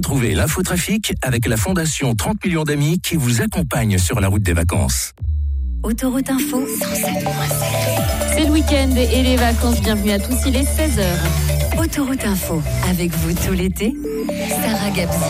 Retrouvez l'infotrafic avec la Fondation 30 millions d'amis qui vous accompagne sur la route des vacances. Autoroute Info 107.7. C'est le week-end et les vacances. Bienvenue à tous, il est 16h. Autoroute Info, avec vous tout l'été, Sarah Gabzi.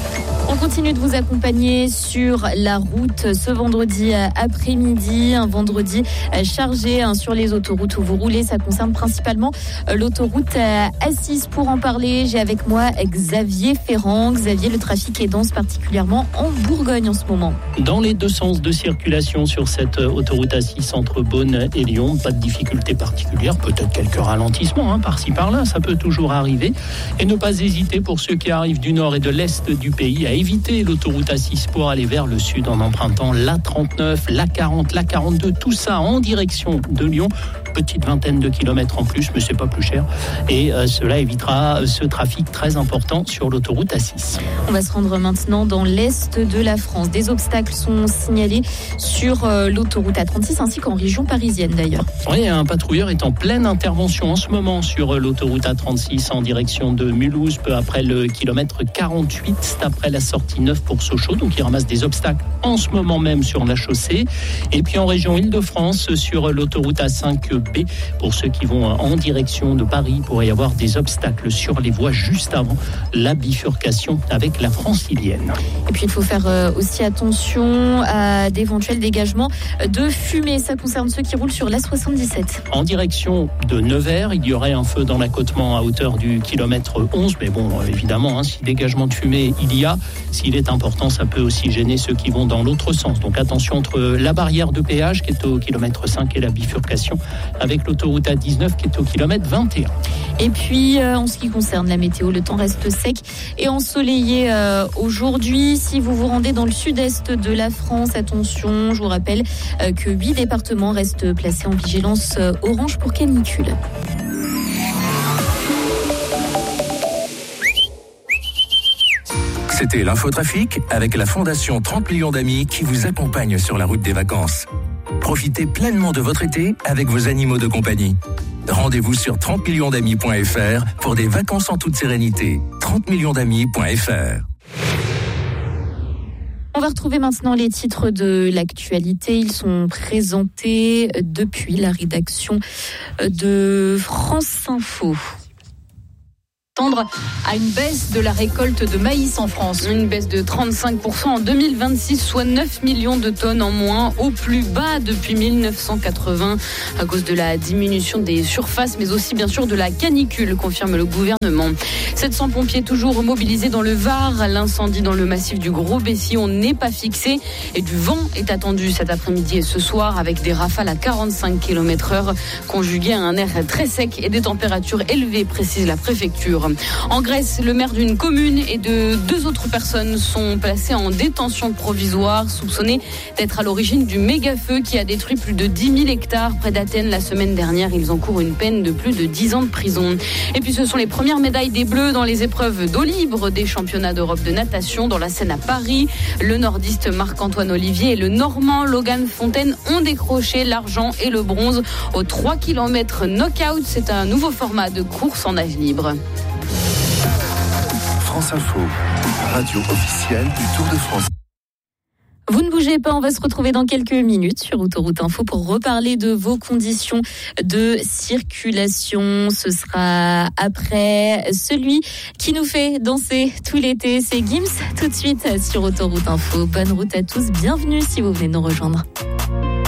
On continue de vous accompagner sur la route ce vendredi après-midi, un vendredi chargé sur les autoroutes où vous roulez. Ça concerne principalement l'autoroute A6. Pour en parler, j'ai avec moi Xavier Ferrand. Xavier, le trafic est dense particulièrement en Bourgogne en ce moment. Dans les deux sens de circulation sur cette autoroute A6 entre Beaune et Lyon, pas de difficultés particulières, peut-être quelques ralentissements par-ci par-là, ça peut toujours arriver. Et ne pas hésiter pour ceux qui arrivent du nord et de l'est du pays à éviter l'autoroute A6 pour aller vers le sud en empruntant l'A39, l'A40, l'A42, tout ça en direction de Lyon. Petite vingtaine de kilomètres en plus, mais c'est pas plus cher. Et cela évitera ce trafic très important sur l'autoroute A6. On va se rendre maintenant dans l'est de la France. Des obstacles sont signalés sur l'autoroute A36 ainsi qu'en région parisienne d'ailleurs. Oui, un patrouilleur est en pleine intervention en ce moment sur l'autoroute A36 en direction de Mulhouse, peu après le kilomètre 48, c'est après la sortie 9 pour Sochaux. Donc il ramasse des obstacles en ce moment même sur la chaussée. Et puis en région Île-de-France, sur l'autoroute A5B, pour ceux qui vont en direction de Paris, il pourrait y avoir des obstacles sur les voies juste avant la bifurcation avec la francilienne. Et puis il faut faire aussi attention à d'éventuels dégagements de fumée. Ça concerne ceux qui roulent sur l'A77. En direction de Nevers, il y aurait un feu dans l'accotement à hauteur du kilomètre 11. Mais bon, évidemment, si dégagement de fumée il y a, s'il est important, ça peut aussi gêner ceux qui vont dans l'autre sens. Donc attention entre la barrière de péage qui est au kilomètre 5 et la bifurcation avec l'autoroute A19 qui est au kilomètre 21. Et puis, en ce qui concerne la météo, le temps reste sec et ensoleillé aujourd'hui. Si vous vous rendez dans le sud-est de la France, attention, je vous rappelle que 8 départements restent placés en vigilance orange pour canicule. C'était l'infotrafic avec la Fondation 30 millions d'amis qui vous accompagne sur la route des vacances. Profitez pleinement de votre été avec vos animaux de compagnie. Rendez-vous sur 30millionsdamis.fr pour des vacances en toute sérénité. 30millionsdamis.fr. On va retrouver maintenant les titres de l'actualité. Ils sont présentés depuis la rédaction de France Info. Tendre à une baisse de la récolte de maïs en France. Une baisse de 35% en 2026, soit 9 millions de tonnes en moins, au plus bas depuis 1980, à cause de la diminution des surfaces, mais aussi bien sûr de la canicule, confirme le gouvernement. 700 pompiers toujours mobilisés dans le Var. L'incendie dans le massif du Gros-Bessillon n'est pas fixé et du vent est attendu cet après-midi et ce soir avec des rafales à 45 km/h conjuguées à un air très sec et des températures élevées, précise la préfecture. En Grèce, le maire d'une commune et de 2 autres personnes sont placés en détention provisoire, soupçonnés d'être à l'origine du méga-feu qui a détruit plus de 10 000 hectares près d'Athènes la semaine dernière. Ils encourent une peine de plus de 10 ans de prison. Et puis ce sont les premières médailles des Bleus dans les épreuves d'eau libre des championnats d'Europe de natation dans la Seine à Paris. Le nordiste Marc-Antoine Olivier et le normand Logan Fontaine ont décroché l'argent et le bronze aux 3 km knock-out. C'est un nouveau format de course en nage libre. France Info, radio officielle du Tour de France. Vous ne bougez pas, on va se retrouver dans quelques minutes sur Autoroute Info pour reparler de vos conditions de circulation. Ce sera après celui qui nous fait danser tout l'été, c'est Gims, tout de suite sur Autoroute Info. Bonne route à tous, bienvenue si vous venez nous rejoindre.